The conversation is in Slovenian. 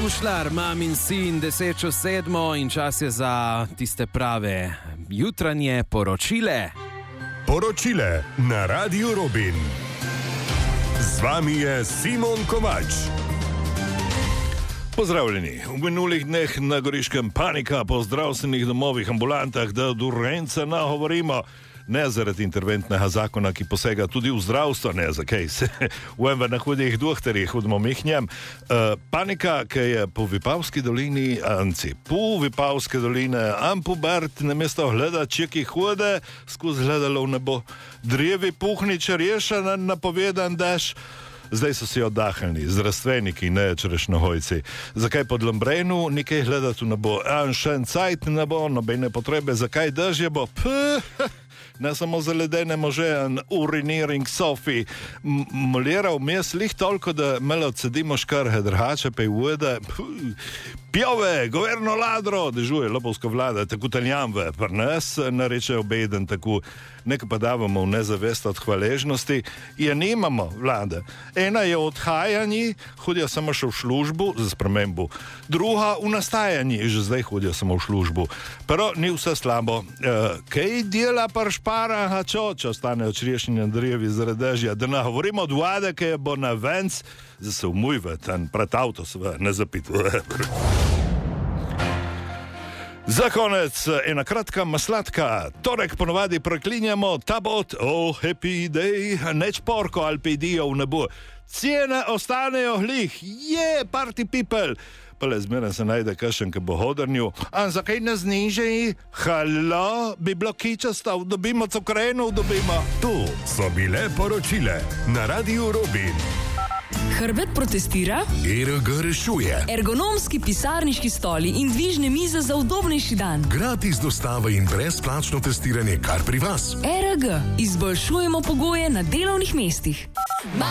Kušlar, mamin sin, 10:07 in čas je za tiste prave jutranje poročile. Poročile na Radiu Robin. Z vami je Simon Kovač. Pozdravljeni. V minulih dneh na Goriškem panika po zdravstvenih domovih, ambulantah, da do urgenca nagovorimo. Ne zaradi interventnega zakona, ki posega tudi v zdravstvo, ne zakaj se ujemva na hudih doktorjih, hudimo mihnjem. Panika, ki je po Vipavski dolini, po Vipavske doline, po Bart, namesto gleda, če ki hode, skozi gledalo v nebo. Drevi puhniče rešena, napovedan daš. Zdaj so si oddahnili, zdravstveniki, ne čerešnjohojci. Zakaj pod Lombrenu nekaj gledati v nebo? Še en cajt ne bo, nobene potrebe, zakaj dežje bo? Ne samo za ledene može, uriniring Sofi. Molira vmes lih toliko, da malo cedimo škarhe, drhače pa je uvede. Pjove, governo ladro, dežuje lopovska vlada, tako taljamve, pa nas nareče obeden, tako nekaj pa davamo v nezavest od hvaležnosti. Ja, nimamo vlade. Ena je odhajanje, hodijo samo še v službu, za spremembu. Druga v nastajanju, že zdaj hodijo samo v službu. Pero ni vse slabo. Kaj dela pa špara, če ostanejo črešni drevi zaradi dežja? Da ne govorimo od vlade, ki bo na venc, da se umujve, ten pred avto se ne zapituje. Za konec ena kratka maslatka. Torek ponovadi preklinjamo tabot, happy day, neč porko ali pedijo v nebo. Cene ostanejo glih, party people. Pa le zmeraj se najde kakšen, ki bo hodrnju. A zakaj ne znižaji? Halo, bi bilo kičastav, dobimo cukrenov, dobimo. To so bile poročile na Radiu Robin. Hrbet protestira, ERG rešuje, ergonomski pisarniški stoli in dvižne mize za udobnejši dan. gratis dostava in brezplačno testiranje kar pri vas. ERG, izboljšujemo pogoje na delovnih mestih.